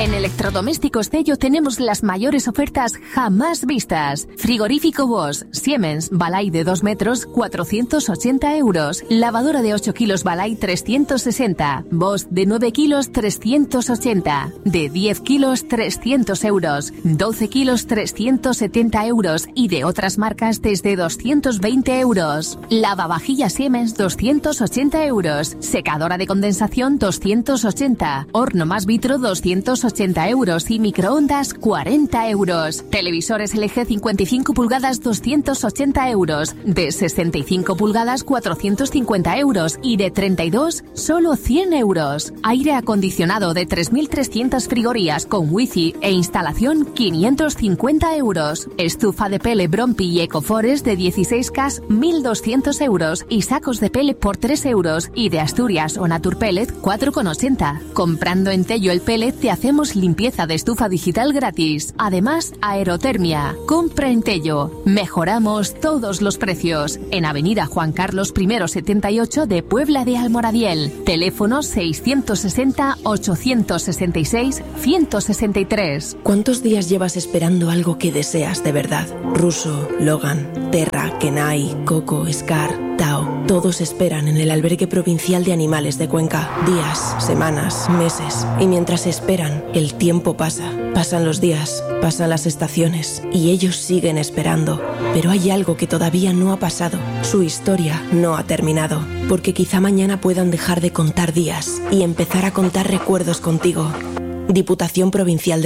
En Electrodomésticos Tello tenemos las mayores ofertas jamás vistas. Frigorífico Bosch, Siemens, Balay de 2 metros, 480 euros. Lavadora de 8 kilos Balay, 360. Bosch de 9 kilos, 380. De 10 kilos, 300 euros. 12 kilos, 370 euros. Y de otras marcas desde 220 euros. Lavavajillas Siemens, 280 euros. Secadora de condensación, 280. Horno más vitro, 280 euros. Y microondas, 40 euros. Televisores LG 55 pulgadas, 280 euros. De 65 pulgadas, 450 euros. Y de 32, solo 100 euros. Aire acondicionado de 3.300 frigorías con wifi e instalación, 550 euros. Estufa de pele Brompi y Ecoforest de 16K, 1.200 euros. Y sacos de pele por 3 euros. Y de Asturias o Naturpellet, 4,80. Comprando en Tello el pellet te hacemos limpieza de estufa digital gratis. Además, aerotermia. Compra en Tello. Mejoramos todos los precios. En Avenida Juan Carlos I 78 de Puebla de Almoradiel. Teléfono 660-866-163. ¿Cuántos días llevas esperando algo que deseas de verdad? Russo, Logan, Terra, Kenai, Coco, Scar, Tao. Todos esperan en el Albergue Provincial de Animales de Cuenca. Días, semanas, meses. Y mientras esperan, el tiempo pasa. Pasan los días, pasan las estaciones. Y ellos siguen esperando. Pero hay algo que todavía no ha pasado. Su historia no ha terminado. Porque quizá mañana puedan dejar de contar días y empezar a contar recuerdos contigo. Diputación Provincial de